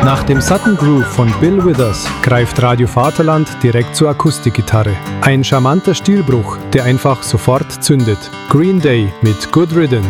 Nach dem satten Groove von Bill Withers greift Radio Vaterland direkt zur Akustikgitarre. Ein charmanter Stilbruch, der einfach sofort zündet. Green Day mit Good Riddance.